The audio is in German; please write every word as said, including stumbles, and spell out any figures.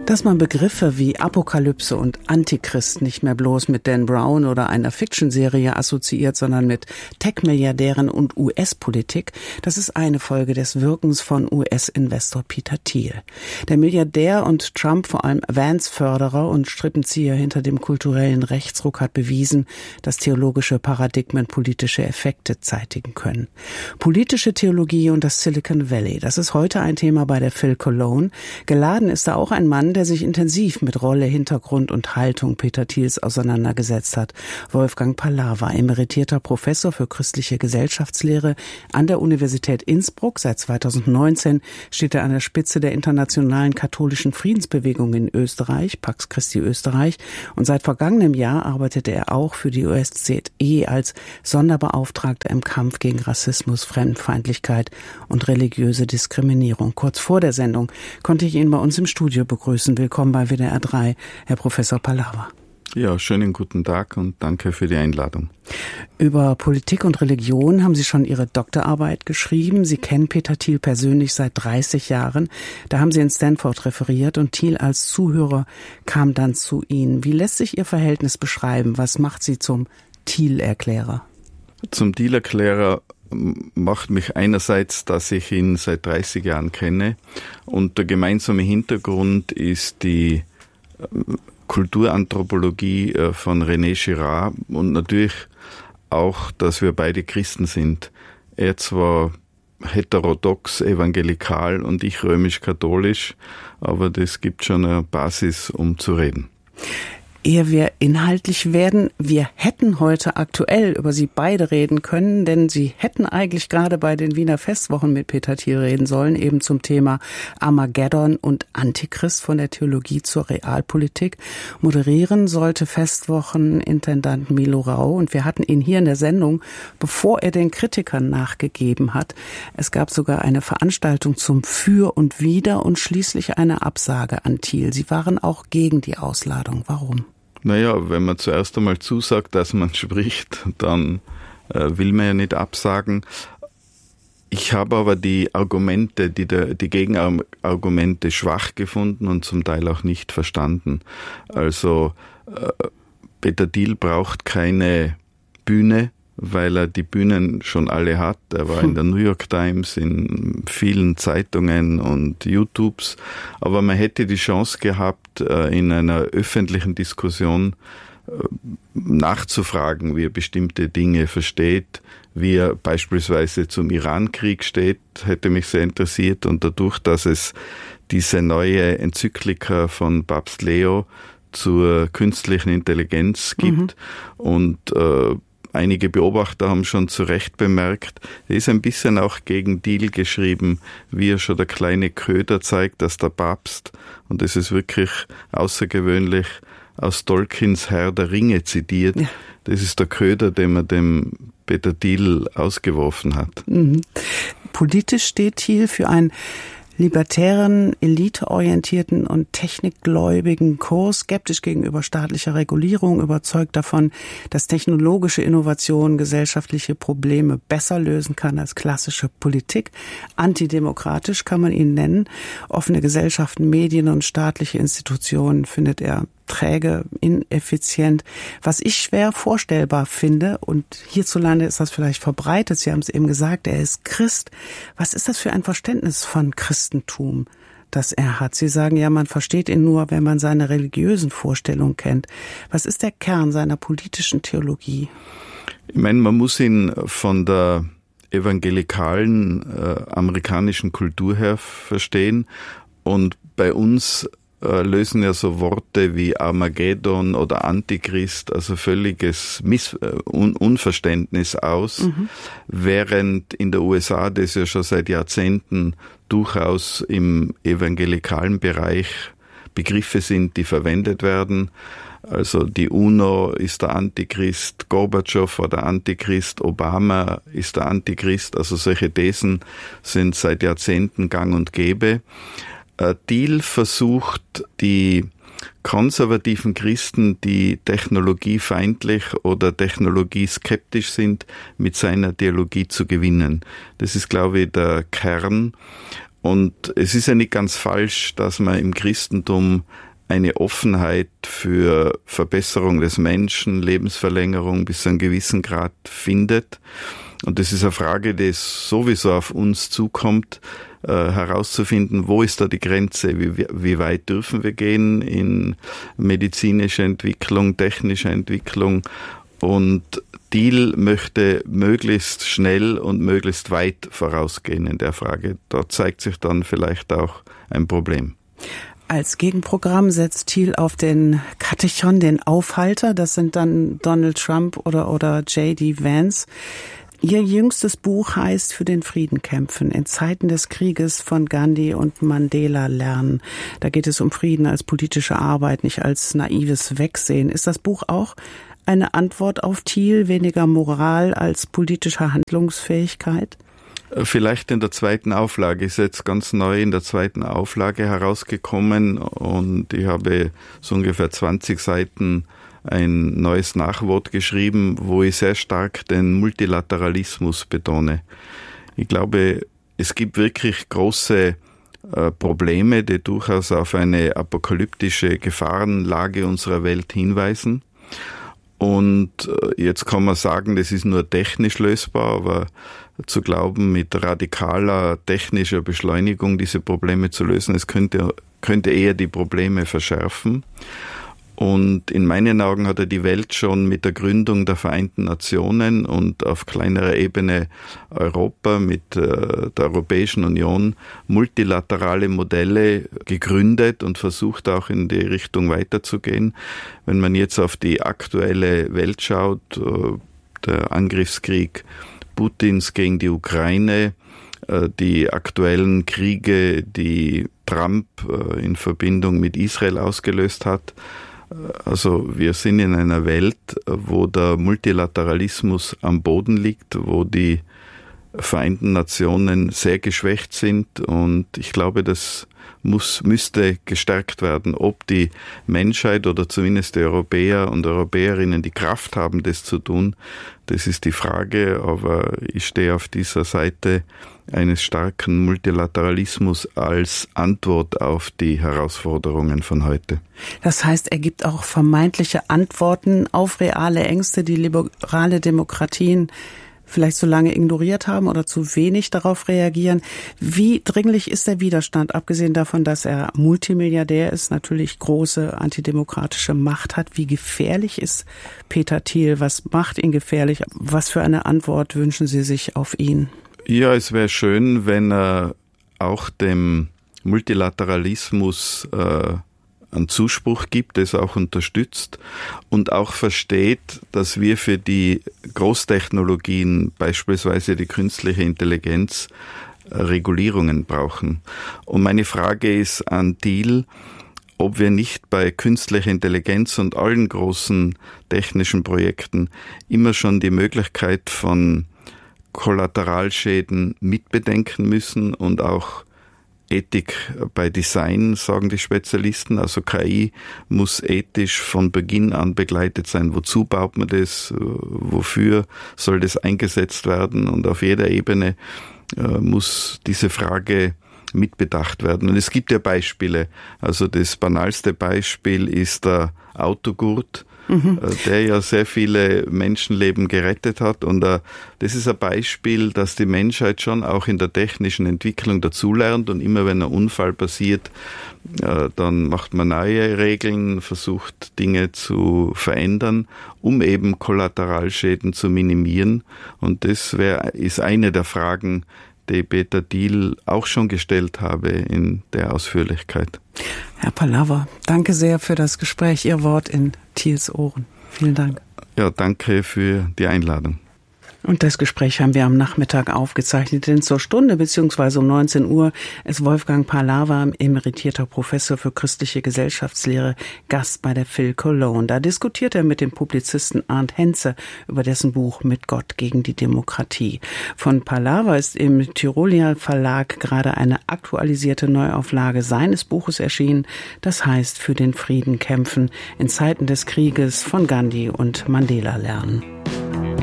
Dass man Begriffe wie Apokalypse und Antichrist nicht mehr bloß mit Dan Brown oder einer Fiction-Serie assoziiert, sondern mit Tech-Milliardären und U S-Politik, das ist eine Folge des Wirkens von U S-Investor Peter Thiel. Der Milliardär und Trump, vor allem Vance-Förderer und Strippenzieher hinter dem kulturellen Rechtsruck, hat bewiesen, dass theologische Paradigmen politische Effekte zeitigen können. Politische Theologie und das Silicon Valley, das ist heute ein Thema bei der Phil Cologne. Geladen ist da auch ein Mann, der sich intensiv mit Rolle, Hintergrund und Haltung Peter Thiels auseinandergesetzt hat. Wolfgang Pallava, emeritierter Professor für christliche Gesellschaftslehre an der Universität Innsbruck. Seit zweitausendneunzehn steht er an der Spitze der internationalen katholischen Friedensbewegung in Österreich, Pax Christi Österreich. Und seit vergangenem Jahr arbeitete er auch für die O S Z E als Sonderbeauftragter im Kampf gegen Rassismus, Fremdenfeindlichkeit und religiöse Diskriminierung. Kurz vor der Sendung konnte ich ihn bei uns im Studio begrüßen. Willkommen bei W D R drei, Herr Professor Pallava. Ja, schönen guten Tag und danke für die Einladung. Über Politik und Religion haben Sie schon Ihre Doktorarbeit geschrieben. Sie kennen Peter Thiel persönlich seit dreißig Jahren. Da haben Sie in Stanford referiert und Thiel als Zuhörer kam dann zu Ihnen. Wie lässt sich Ihr Verhältnis beschreiben? Was macht Sie zum Thiel-Erklärer? Zum Thiel-Erklärer macht mich einerseits, dass ich ihn seit dreißig Jahren kenne und der gemeinsame Hintergrund ist die Kulturanthropologie von René Girard und natürlich auch, dass wir beide Christen sind. Er zwar heterodox, evangelikal und ich römisch-katholisch, aber das gibt schon eine Basis, um zu reden. Ehe wir inhaltlich werden, wir hätten heute aktuell über Sie beide reden können, denn Sie hätten eigentlich gerade bei den Wiener Festwochen mit Peter Thiel reden sollen, eben zum Thema Armageddon und Antichrist von der Theologie zur Realpolitik. Moderieren sollte Festwochenintendant Milo Rau und wir hatten ihn hier in der Sendung, bevor er den Kritikern nachgegeben hat. Es gab sogar eine Veranstaltung zum Für und Wider und schließlich eine Absage an Thiel. Sie waren auch gegen die Ausladung. Warum? Naja, wenn man zuerst einmal zusagt, dass man spricht, dann äh, will man ja nicht absagen. Ich habe aber die Argumente, die, der, die Gegenargumente schwach gefunden und zum Teil auch nicht verstanden. Also äh, Peter Thiel braucht keine Bühne, weil er die Bühnen schon alle hat. Er war in der New York Times, in vielen Zeitungen und YouTubes. Aber man hätte die Chance gehabt, in einer öffentlichen Diskussion nachzufragen, wie er bestimmte Dinge versteht, wie er beispielsweise zum Irankrieg steht, hätte mich sehr interessiert. Und dadurch, dass es diese neue Enzyklika von Papst Leo zur künstlichen Intelligenz gibt mhm. und äh, einige Beobachter haben schon zu Recht bemerkt, er ist ein bisschen auch gegen Thiel geschrieben, wie er schon der kleine Köder zeigt, dass der Papst, und das ist wirklich außergewöhnlich, aus Tolkiens Herr der Ringe zitiert. Ja. Das ist der Köder, den man dem Peter Thiel ausgeworfen hat. Mhm. Politisch steht Thiel für ein libertären, eliteorientierten und technikgläubigen Kurs, skeptisch gegenüber staatlicher Regulierung, überzeugt davon, dass technologische Innovation gesellschaftliche Probleme besser lösen kann als klassische Politik. Antidemokratisch kann man ihn nennen. Offene Gesellschaften, Medien und staatliche Institutionen findet er träge, ineffizient, was ich schwer vorstellbar finde. Und hierzulande ist das vielleicht verbreitet. Sie haben es eben gesagt, er ist Christ. Was ist das für ein Verständnis von Christentum, das er hat? Sie sagen ja, man versteht ihn nur, wenn man seine religiösen Vorstellungen kennt. Was ist der Kern seiner politischen Theologie? Ich meine, man muss ihn von der evangelikalen äh, amerikanischen Kultur her verstehen. Und bei uns lösen ja so Worte wie Armageddon oder Antichrist, also völliges Miss- Un- Unverständnis aus, mhm. während in der U S A das ja schon seit Jahrzehnten durchaus im evangelikalen Bereich Begriffe sind, die verwendet werden. Also die UNO ist der Antichrist, Gorbatschow war der Antichrist, Obama ist der Antichrist, also solche Thesen sind seit Jahrzehnten gang und gäbe. Thiel versucht, die konservativen Christen, die technologiefeindlich oder technologieskeptisch sind, mit seiner Theologie zu gewinnen. Das ist, glaube ich, der Kern. Und es ist ja nicht ganz falsch, dass man im Christentum eine Offenheit für Verbesserung des Menschen, Lebensverlängerung bis zu einem gewissen Grad findet. Und das ist eine Frage, die sowieso auf uns zukommt, äh, herauszufinden, wo ist da die Grenze, wie, wie weit dürfen wir gehen in medizinische Entwicklung, technische Entwicklung. Und Thiel möchte möglichst schnell und möglichst weit vorausgehen in der Frage. Da zeigt sich dann vielleicht auch ein Problem. Als Gegenprogramm setzt Thiel auf den Katechon, den Aufhalter. Das sind dann Donald Trump oder, oder J D Vance. Ihr jüngstes Buch heißt Für den Frieden kämpfen, in Zeiten des Krieges von Gandhi und Mandela lernen. Da geht es um Frieden als politische Arbeit, nicht als naives Wegsehen. Ist das Buch auch eine Antwort auf Thiel, weniger Moral als politische Handlungsfähigkeit? Vielleicht in der zweiten Auflage, ist jetzt ganz neu in der zweiten Auflage herausgekommen und ich habe so ungefähr zwanzig Seiten ein neues Nachwort geschrieben, wo ich sehr stark den Multilateralismus betone. Ich glaube, es gibt wirklich große äh, Probleme, die durchaus auf eine apokalyptische Gefahrenlage unserer Welt hinweisen. Und jetzt kann man sagen, das ist nur technisch lösbar, aber zu glauben, mit radikaler technischer Beschleunigung diese Probleme zu lösen, es könnte, könnte eher die Probleme verschärfen. Und in meinen Augen hat er die Welt schon mit der Gründung der Vereinten Nationen und auf kleinerer Ebene Europa mit äh, der Europäischen Union multilaterale Modelle gegründet und versucht auch in die Richtung weiterzugehen. Wenn man jetzt auf die aktuelle Welt schaut, äh, der Angriffskrieg Putins gegen die Ukraine, äh, die aktuellen Kriege, die Trump äh, in Verbindung mit Israel ausgelöst hat, also wir sind in einer Welt, wo der Multilateralismus am Boden liegt, wo die Vereinten Nationen sehr geschwächt sind und ich glaube, das muss, müsste gestärkt werden. Ob die Menschheit oder zumindest die Europäer und Europäerinnen die Kraft haben, das zu tun, das ist die Frage, aber ich stehe auf dieser Seite eines starken Multilateralismus als Antwort auf die Herausforderungen von heute. Das heißt, er gibt auch vermeintliche Antworten auf reale Ängste, die liberale Demokratien vielleicht so lange ignoriert haben oder zu wenig darauf reagieren. Wie dringlich ist der Widerstand, abgesehen davon, dass er Multimilliardär ist, natürlich große antidemokratische Macht hat? Wie gefährlich ist Peter Thiel? Was macht ihn gefährlich? Was für eine Antwort wünschen Sie sich auf ihn? Ja, es wäre schön, wenn er auch dem Multilateralismus äh, einen Zuspruch gibt, es auch unterstützt und auch versteht, dass wir für die Großtechnologien, beispielsweise die künstliche Intelligenz, Regulierungen brauchen. Und meine Frage ist an Thiel, ob wir nicht bei künstlicher Intelligenz und allen großen technischen Projekten immer schon die Möglichkeit von Kollateralschäden mitbedenken müssen und auch Ethik bei Design, sagen die Spezialisten. Also K I muss ethisch von Beginn an begleitet sein. Wozu baut man das? Wofür soll das eingesetzt werden? Und auf jeder Ebene äh, muss diese Frage mitbedacht werden. Und es gibt ja Beispiele. Also das banalste Beispiel ist der Autogurt, mhm. der ja sehr viele Menschenleben gerettet hat. Und uh, das ist ein Beispiel, dass die Menschheit schon auch in der technischen Entwicklung dazulernt. Und immer wenn ein Unfall passiert, uh, dann macht man neue Regeln, versucht Dinge zu verändern, um eben Kollateralschäden zu minimieren. Und das wär, ist eine der Fragen, die Peter Thiel auch schon gestellt habe in der Ausführlichkeit. Herr Pallava, danke sehr für das Gespräch. Ihr Wort in Thiels Ohren. Vielen Dank. Ja, danke für die Einladung. Und das Gespräch haben wir am Nachmittag aufgezeichnet, denn zur Stunde bzw. um neunzehn Uhr ist Wolfgang Pallava, emeritierter Professor für christliche Gesellschaftslehre, Gast bei der Phil Cologne. Da diskutiert er mit dem Publizisten Arndt Henze über dessen Buch Mit Gott gegen die Demokratie. Von Pallava ist im Tyrolia Verlag gerade eine aktualisierte Neuauflage seines Buches erschienen. Das heißt Für den Frieden kämpfen, in Zeiten des Krieges von Gandhi und Mandela lernen.